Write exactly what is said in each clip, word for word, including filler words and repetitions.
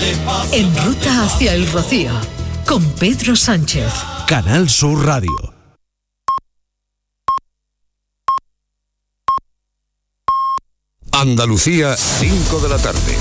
En ruta hacia el Rocío, con Pedro Sánchez. Canal Sur Radio. Andalucía, cinco de la tarde.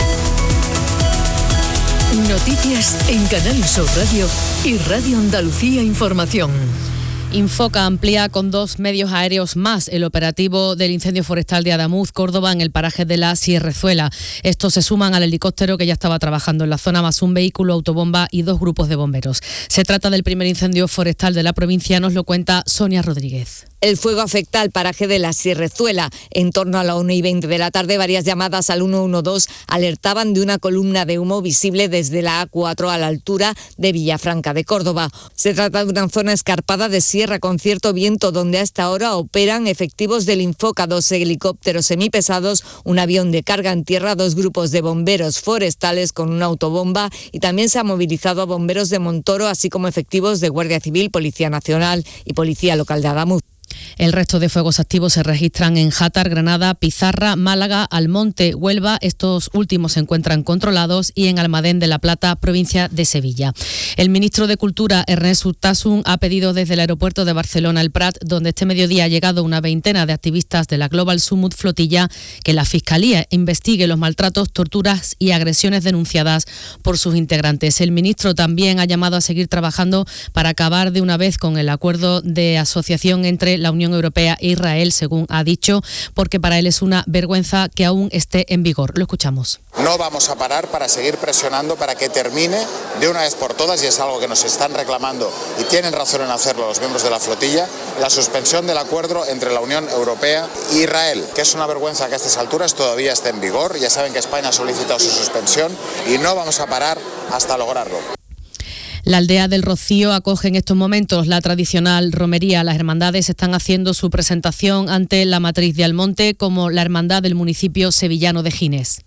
Noticias en Canal Sur Radio y Radio Andalucía Información. Infoca amplía con dos medios aéreos más el operativo del incendio forestal de Adamuz, Córdoba, en el paraje de la Sierrezuela. Estos se suman al helicóptero que ya estaba trabajando en la zona, más un vehículo autobomba y dos grupos de bomberos. Se trata del primer incendio forestal de la provincia, nos lo cuenta Sonia Rodríguez. El fuego afecta al paraje de la Sierrezuela. En torno a la una y veinte de la tarde, varias llamadas al uno uno dos alertaban de una columna de humo visible desde la A cuatro a la altura de Villafranca de Córdoba. Se trata de una zona escarpada de sierra con cierto viento, donde a esta hora operan efectivos del Infoca, dos helicópteros semipesados, un avión de carga en tierra, dos grupos de bomberos forestales con una autobomba, y también se ha movilizado a bomberos de Montoro, así como efectivos de Guardia Civil, Policía Nacional y Policía Local de Adamuz. El resto de fuegos activos se registran en Játar, Granada, Pizarra, Málaga, Almonte, Huelva. Estos últimos se encuentran controlados, y en Almadén de la Plata, provincia de Sevilla. El ministro de Cultura, Ernest Urtasun, ha pedido desde el aeropuerto de Barcelona El Prat, donde este mediodía ha llegado una veintena de activistas de la Global Summit Flotilla, que la Fiscalía investigue los maltratos, torturas y agresiones denunciadas por sus integrantes. El ministro también ha llamado a seguir trabajando para acabar de una vez con el acuerdo de asociación entre la Unión Europea e Israel, según ha dicho, porque para él es una vergüenza que aún esté en vigor. Lo escuchamos. No vamos a parar para seguir presionando para que termine de una vez por todas, y es algo que nos están reclamando y tienen razón en hacerlo los miembros de la flotilla, la suspensión del acuerdo entre la Unión Europea e Israel, que es una vergüenza que a estas alturas todavía esté en vigor. Ya saben que España ha solicitado su suspensión y no vamos a parar hasta lograrlo. La aldea del Rocío acoge en estos momentos la tradicional romería. Las hermandades están haciendo su presentación ante la matriz de Almonte, como la hermandad del municipio sevillano de Gines.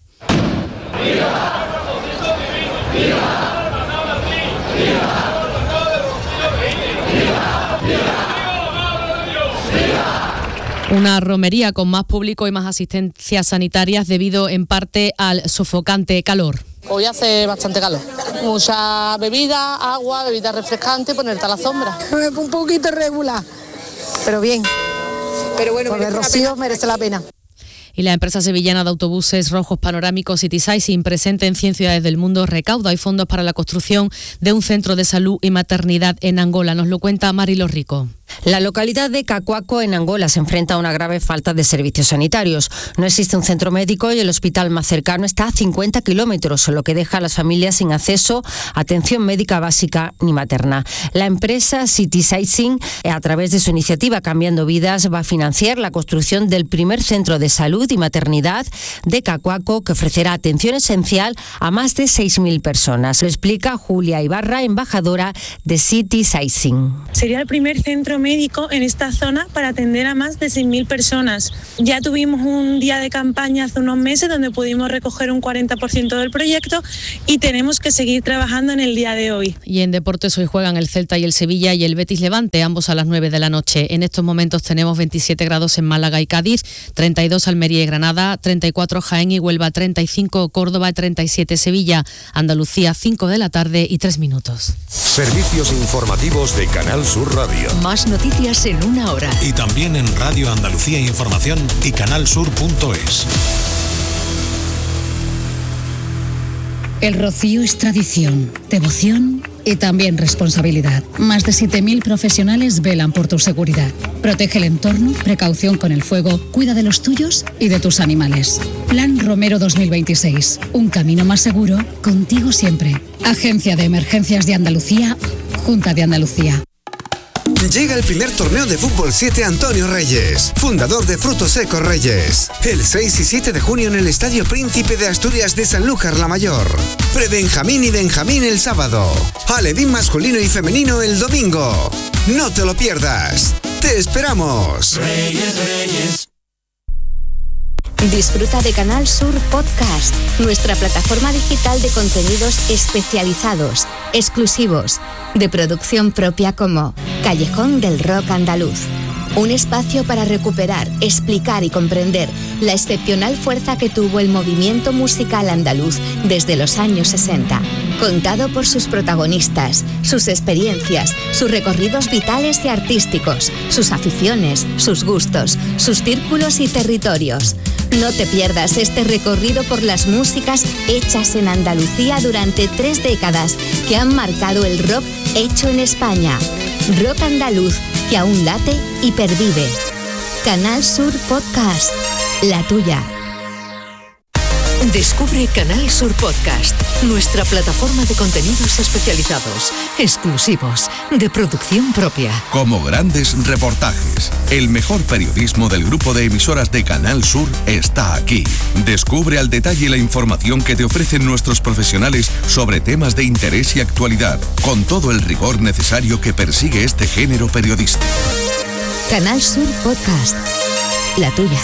Una romería con más público y más asistencias sanitarias debido en parte al sofocante calor. Hoy hace bastante calor. Mucha bebida, agua, bebida refrescante, ponerte a la sombra. Un poquito regular, pero bien. Pero bueno, porque el Rocío merece la pena. Y la empresa sevillana de autobuses rojos panorámicos Citysizing, presente en cien ciudades del mundo, recauda y fondos para la construcción de un centro de salud y maternidad en Angola. Nos lo cuenta Marilo Rico. La localidad de Cacuaco, en Angola, se enfrenta a una grave falta de servicios sanitarios. No existe un centro médico y el hospital más cercano está a cincuenta kilómetros, lo que deja a las familias sin acceso a atención médica básica ni materna. La empresa Citysizing, a través de su iniciativa Cambiando Vidas, va a financiar la construcción del primer centro de salud y maternidad de Cacuaco, que ofrecerá atención esencial a más de seis mil personas. Lo explica Julia Ibarra, embajadora de Citysizing. Sería el primer centro médico en esta zona para atender a más de seis mil personas. Ya tuvimos un día de campaña hace unos meses donde pudimos recoger un cuarenta por ciento del proyecto, y tenemos que seguir trabajando en el día de hoy. Y en deportes hoy juegan el Celta y el Sevilla y el Betis Levante, ambos a las nueve de la noche. En estos momentos tenemos veintisiete grados en Málaga y Cádiz, treinta y dos Almería y Granada, treinta y cuatro Jaén y Huelva, treinta y cinco Córdoba y treinta y siete Sevilla. Andalucía, cinco de la tarde y tres minutos. Servicios informativos de Canal Sur Radio. Más noticias en una hora. Y también en Radio Andalucía Información y canalsur punto es. El Rocío es tradición, devoción y también responsabilidad. Más de siete mil profesionales velan por tu seguridad. Protege el entorno, precaución con el fuego, cuida de los tuyos y de tus animales. Plan Romero dos mil veintiséis. Un camino más seguro, contigo siempre. Agencia de Emergencias de Andalucía, Junta de Andalucía. Llega el primer torneo de fútbol siete Antonio Reyes, fundador de Frutos Secos Reyes. El seis y siete de junio en el Estadio Príncipe de Asturias de Sanlúcar la Mayor. Pre-Benjamín y Benjamín el sábado. Alevín masculino y femenino el domingo. No te lo pierdas. ¡Te esperamos! Reyes, Reyes. Disfruta de Canal Sur Podcast, nuestra plataforma digital de contenidos especializados, exclusivos, de producción propia, como Callejón del Rock Andaluz, Un espacio para recuperar, explicar y comprender la excepcional fuerza que tuvo el movimiento musical andaluz desde los años sesenta. Contado por sus protagonistas, sus experiencias, sus recorridos vitales y artísticos, sus aficiones, sus gustos, sus círculos y territorios. No te pierdas este recorrido por las músicas hechas en Andalucía durante tres décadas que han marcado el rock hecho en España. Rock andaluz que aún late y pervive. Canal Sur Podcast, la tuya. Descubre Canal Sur Podcast, nuestra plataforma de contenidos especializados, exclusivos, de producción propia. Como grandes reportajes, el mejor periodismo del grupo de emisoras de Canal Sur está aquí. Descubre al detalle la información que te ofrecen nuestros profesionales sobre temas de interés y actualidad, con todo el rigor necesario que persigue este género periodístico. Canal Sur Podcast, la tuya.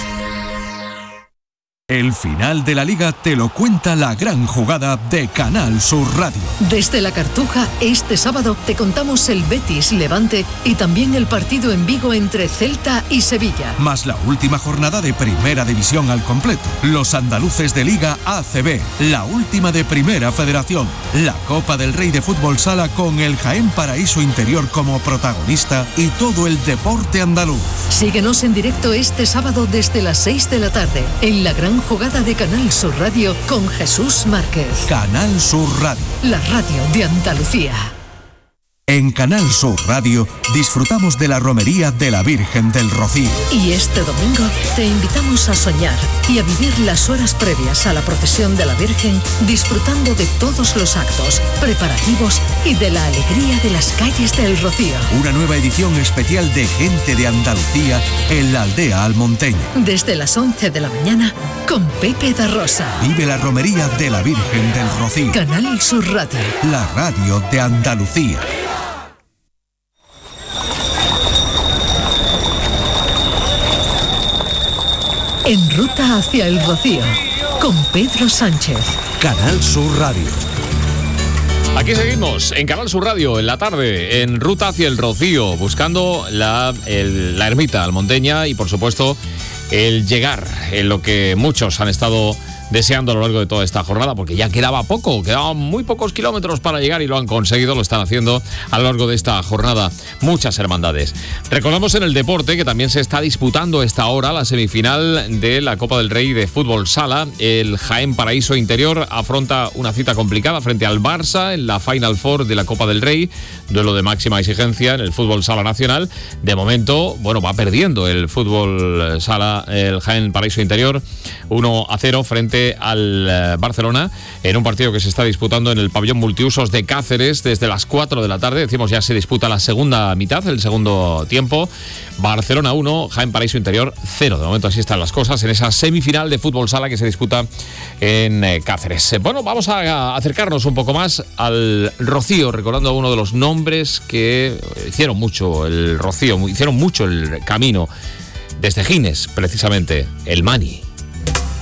El final de la Liga te lo cuenta la gran jugada de Canal Sur Radio. Desde La Cartuja, este sábado te contamos el Betis Levante y también el partido en Vigo entre Celta y Sevilla. Más la última jornada de Primera División al completo. Los andaluces de Liga A C B, la última de Primera Federación. La Copa del Rey de Fútbol Sala con el Jaén Paraíso Interior como protagonista y todo el deporte andaluz. Síguenos en directo este sábado desde las seis de la tarde en la gran jugada de Canal Sur Radio con Jesús Márquez. Canal Sur Radio, la radio de Andalucía. En Canal Sur Radio disfrutamos de la romería de la Virgen del Rocío. Y este domingo te invitamos a soñar y a vivir las horas previas a la procesión de la Virgen, disfrutando de todos los actos, preparativos y de la alegría de las calles del Rocío. Una nueva edición especial de Gente de Andalucía en la aldea almonteña. Desde las once de la mañana con Pepe da Rosa. Vive la romería de la Virgen del Rocío. Canal Sur Radio, la radio de Andalucía. En ruta hacia el Rocío, con Pedro Sánchez. Canal Sur Radio. Aquí seguimos, en Canal Sur Radio, en la tarde, en ruta hacia el Rocío, buscando la, el, la ermita almonteña y, por supuesto, el llegar, en lo que muchos han estado deseando a lo largo de toda esta jornada, porque ya quedaba poco, quedaban muy pocos kilómetros para llegar y lo han conseguido, lo están haciendo a lo largo de esta jornada muchas hermandades. Recordamos en el deporte que también se está disputando esta hora la semifinal de la Copa del Rey de Fútbol Sala. El Jaén Paraíso Interior afronta una cita complicada frente al Barça en la Final Four de la Copa del Rey, duelo de máxima exigencia en el Fútbol Sala Nacional. De momento, bueno, va perdiendo el Fútbol Sala, el Jaén Paraíso Interior, uno a cero frente al Barcelona en un partido que se está disputando en el pabellón multiusos de Cáceres desde las cuatro de la tarde. Decimos, ya se disputa la segunda mitad, el segundo tiempo. Barcelona uno, Jaén Paraíso Interior cero. De momento así están las cosas en esa semifinal de fútbol sala que se disputa en Cáceres. Bueno, vamos a acercarnos un poco más al Rocío, recordando uno de los nombres que hicieron mucho el Rocío, hicieron mucho el camino desde Gines, precisamente, el Mani.